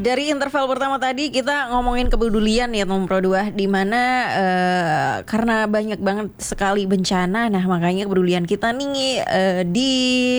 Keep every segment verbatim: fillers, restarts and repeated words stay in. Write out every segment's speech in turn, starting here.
dari interval pertama tadi kita ngomongin kepedulian ya Tom Pro dua, di mana uh, karena banyak banget sekali bencana, nah makanya kepedulian kita nih uh, di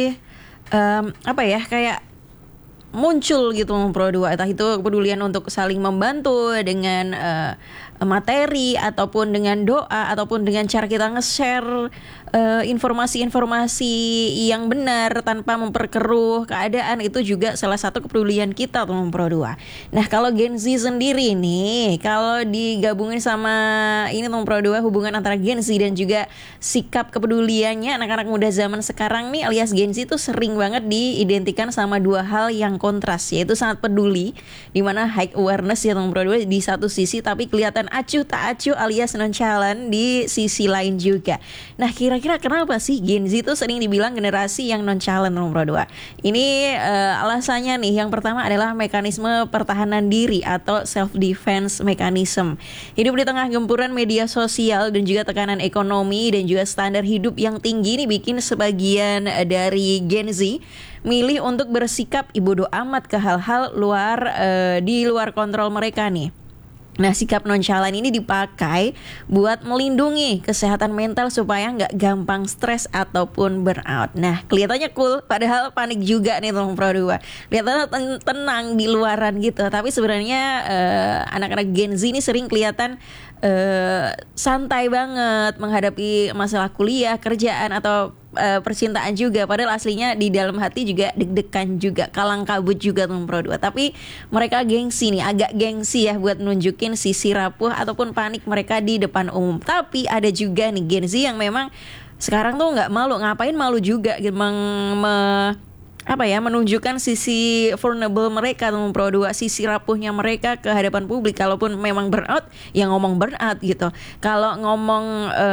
um, apa ya kayak muncul gitu Tom Pro dua, entah itu kepedulian untuk saling membantu dengan uh, materi ataupun dengan doa ataupun dengan cara kita nge-share uh, informasi-informasi yang benar tanpa memperkeruh keadaan, itu juga salah satu kepedulian kita Tom Pro dua. Nah, kalau Gen Z sendiri nih, kalau digabungin sama ini Tom Pro dua, hubungan antara Gen Z dan juga sikap kepeduliannya anak-anak muda zaman sekarang nih alias Gen Z itu sering banget diidentikan sama dua hal yang kontras, yaitu sangat peduli, dimana high awareness ya Tom Pro dua di satu sisi, tapi kelihatan acuh tak acuh alias nonchalant di sisi lain juga. Nah, kira-kira kenapa sih Gen Z itu sering dibilang generasi yang nonchalant Tom Pro dua? Ini uh, alasannya nih, yang pertama adalah mekanisme pertahanan diri atau self defense mechanism. Hidup di tengah gempuran media sosial dan juga tekanan ekonomi dan juga standar hidup yang tinggi nih bikin sebagian dari Gen Z milih untuk bersikap ibodo amat ke hal-hal luar uh, di luar kontrol mereka nih. Nah, sikap nonchalant ini dipakai buat melindungi kesehatan mental supaya nggak gampang stres ataupun burnout. Nah, kelihatannya cool, padahal panik juga nih Tom Pro dua. Kelihatannya ten- tenang di luaran gitu, tapi sebenarnya uh, anak-anak Gen Z ini sering kelihatan uh, santai banget menghadapi masalah kuliah, kerjaan atau Uh, percintaan juga, padahal aslinya di dalam hati juga deg-degan juga, kalang kabut juga Tom Pro dua. Tapi mereka gengsi nih, agak gengsi ya buat nunjukin sisi rapuh ataupun panik mereka di depan umum. Tapi ada juga nih Gen Z yang memang sekarang tuh nggak malu, ngapain malu juga gitu, meng- me- apa ya menunjukkan sisi vulnerable mereka Tom Pro dua, sisi rapuhnya mereka ke hadapan publik. Kalaupun memang burnout, ya ngomong burnout gitu. Kalau ngomong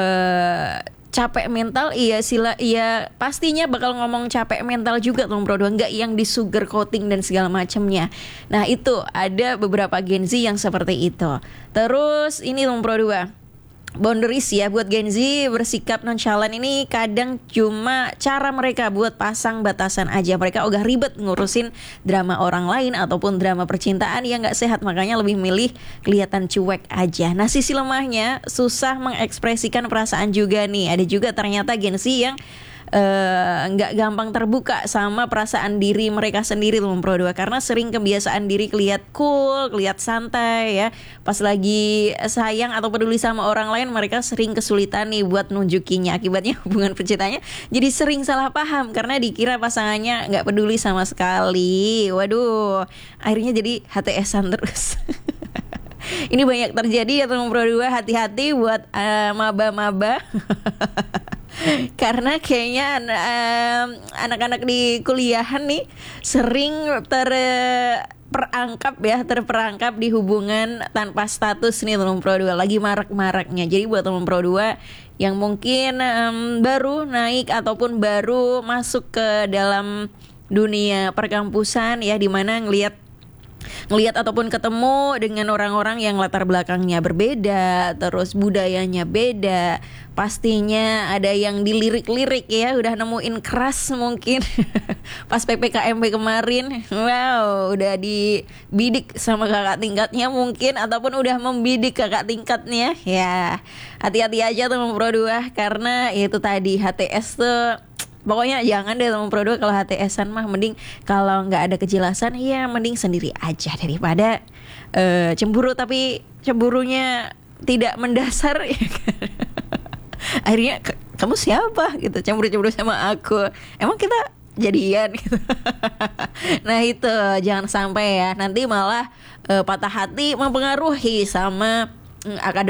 uh, capek mental, iya sila, iya pastinya bakal ngomong capek mental juga Tom Pro dua, nggak yang di sugar coating dan segala macamnya. Nah, itu ada beberapa Gen Z yang seperti itu. Terus ini Tom Pro dua, boundaries ya buat Gen Z bersikap nonchalant ini kadang cuma cara mereka buat pasang batasan aja. Mereka ogah ribet ngurusin drama orang lain ataupun drama percintaan yang gak sehat, makanya lebih milih kelihatan cuek aja. Nah, sisi lemahnya susah mengekspresikan perasaan juga nih. Ada juga ternyata Gen Z yang nggak uh, gampang terbuka sama perasaan diri mereka sendiri Tom Pro dua, karena sering kebiasaan diri kelihat cool, kelihat santai ya. Pas lagi sayang atau peduli sama orang lain, mereka sering kesulitan nih buat nunjukinnya. Akibatnya hubungan percintaannya jadi sering salah paham karena dikira pasangannya nggak peduli sama sekali. Waduh, akhirnya jadi H T S-an terus. Ini banyak terjadi ya Tom Pro dua, hati-hati buat uh, maba-maba. Karena kayaknya um, anak-anak di kuliahan nih sering terperangkap ya, terperangkap di hubungan tanpa status nih Tom Pro dua, lagi marak-maraknya. Jadi buat Tom Pro dua yang mungkin um, baru naik ataupun baru masuk ke dalam dunia perkampusan ya, dimana ngelihat ngelihat ataupun ketemu dengan orang-orang yang latar belakangnya berbeda, terus budayanya beda, pastinya ada yang dilirik-lirik ya, udah nemuin keras mungkin pas P P K M B kemarin, wow, udah dibidik sama kakak tingkatnya mungkin, ataupun udah membidik kakak tingkatnya. Ya, hati-hati aja Tom Pro dua, karena itu tadi H T S tuh pokoknya jangan deh Tom Pro dua. Kalau H T S-an mah mending kalau nggak ada kejelasan ya mending sendiri aja daripada uh, cemburu tapi cemburunya tidak mendasar ya kan? Akhirnya kamu siapa gitu, cemburu-cemburu sama aku, emang kita jadian gitu. Nah, itu jangan sampai ya, nanti malah uh, patah hati mempengaruhi sama uh, akademik